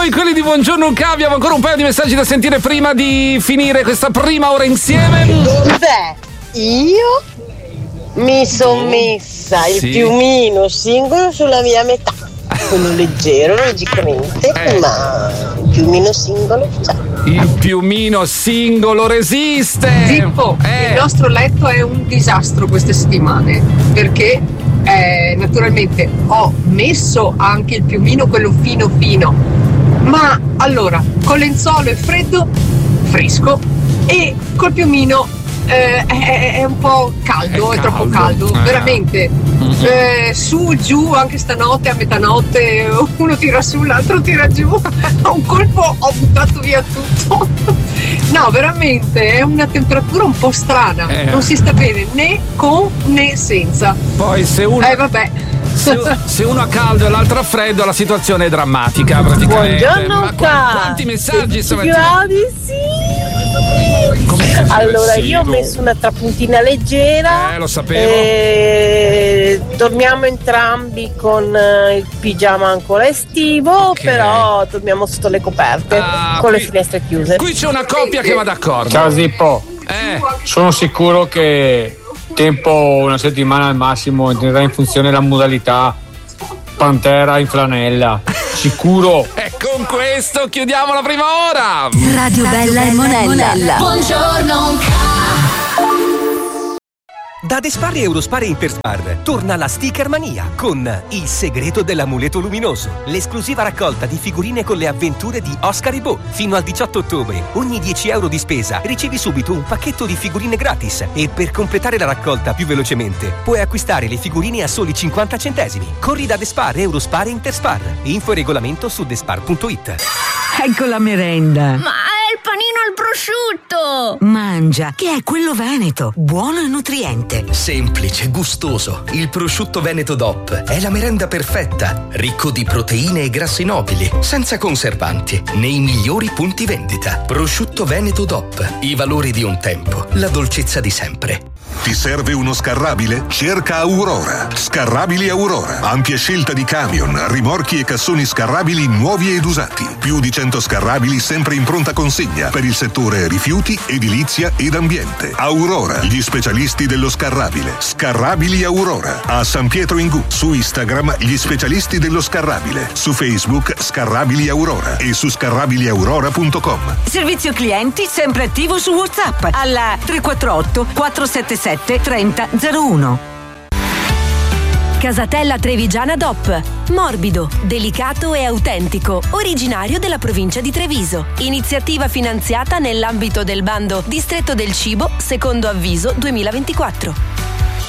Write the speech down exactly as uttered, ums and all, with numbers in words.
noi quelli di Buongiorno Ucca. Abbiamo ancora un paio di messaggi da sentire prima di finire questa prima ora insieme. Beh, io mi sono messa il Sì. piumino singolo sulla mia metà. Quello leggero, logicamente, Eh. ma il piumino singolo, cioè. Il piumino singolo resiste. Zippo, Eh. il nostro letto è un disastro queste settimane perché eh, naturalmente ho messo anche il piumino, quello fino fino, ma allora col lenzuolo è freddo, fresco, e col piumino eh, è, è un po' caldo, è, È troppo caldo. caldo, Eh. veramente. Eh, su, giù, anche stanotte a metanotte uno tira su, l'altro tira giù. A un colpo ho buttato via tutto. No, veramente è una temperatura un po' strana, Eh. non si sta bene né con né senza. Poi se uno, Eh vabbè. se, se uno ha caldo e l'altro ha freddo, la situazione è drammatica praticamente. Buongiorno, Ma qua- Ucca. quanti messaggi Ti stamattina? piavi? Sì. Come- Allora, sì, io ho tu. messo una trapuntina leggera. Eh, lo sapevo. E dormiamo entrambi con eh, il pigiama ancora estivo, Ok. però dormiamo sotto le coperte, Ah, con le qui- finestre chiuse. Qui c'è una coppia che va d'accordo. Ciao Zippo, Eh, sono sicuro che tempo una settimana al massimo entrerà in funzione la modalità Pantera in flanella. Sicuro. e con questo chiudiamo la prima ora. Radio Bella e Monella. Da Despar e Eurospar e Interspar torna la Sticker Mania con Il segreto dell'amuleto luminoso, l'esclusiva raccolta di figurine con le avventure di Oscar e Bo. Fino al diciotto ottobre, ogni dieci euro di spesa ricevi subito un pacchetto di figurine gratis e per completare la raccolta più velocemente puoi acquistare le figurine a soli cinquanta centesimi. Corri da Despar, Eurospar e Interspar. Info e regolamento su despar punto it. Ecco la merenda. Ma è il panino al prosciutto! Mangia, che è quello veneto, buono e nutriente. Semplice, gustoso. Il prosciutto Veneto D O P è la merenda perfetta, ricco di proteine e grassi nobili, senza conservanti, nei migliori punti vendita. Prosciutto Veneto D O P, i valori di un tempo, la dolcezza di sempre. Ti serve uno scarrabile? Cerca Aurora. Scarrabili Aurora. Ampia scelta di camion, rimorchi e cassoni scarrabili nuovi ed usati. Più di cento scarrabili sempre in pronta consegna per il settore rifiuti, edilizia ed ambiente. Aurora, gli specialisti dello scarrabile. Scarrabili Aurora. A San Pietro in Gu. Su Instagram gli specialisti dello scarrabile. Su Facebook Scarrabili Aurora e su scarrabili aurora punto com. Servizio clienti sempre attivo su WhatsApp alla tre quattro otto quattro sette sette tre zero zero uno. Casatella Trevigiana D O P. Morbido, delicato e autentico, originario della provincia di Treviso. Iniziativa finanziata nell'ambito del bando Distretto del Cibo, secondo avviso duemilaventiquattro.